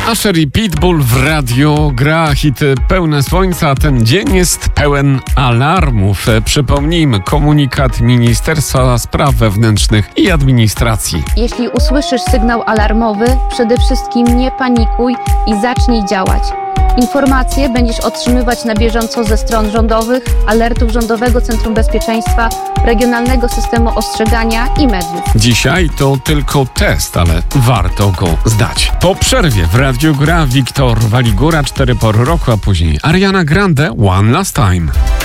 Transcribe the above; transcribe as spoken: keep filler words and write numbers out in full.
Usher i Pitbull w radio, gra hity pełne słońca, a ten dzień jest pełen alarmów. Przypomnijmy, komunikat Ministerstwa Spraw Wewnętrznych i Administracji. Jeśli usłyszysz sygnał alarmowy, przede wszystkim nie panikuj i zacznij działać. Informacje będziesz otrzymywać na bieżąco ze stron rządowych, alertów Rządowego Centrum Bezpieczeństwa, Regionalnego Systemu Ostrzegania i mediów. Dzisiaj to tylko test, ale warto go zdać. Po przerwie w radiu gra Wiktor Waligura, cztery pory roku, a później Ariana Grande, One Last Time.